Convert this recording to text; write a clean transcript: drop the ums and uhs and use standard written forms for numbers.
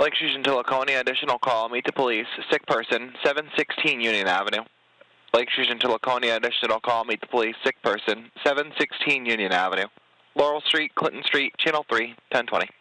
Lakes Region to Laconia, additional call, meet the police, sick person, 716 Union Avenue. Lakes Region to Laconia, additional call, meet the police, sick person, 716 Union Avenue. Laurel Street, Clinton Street, Channel 3, 1020.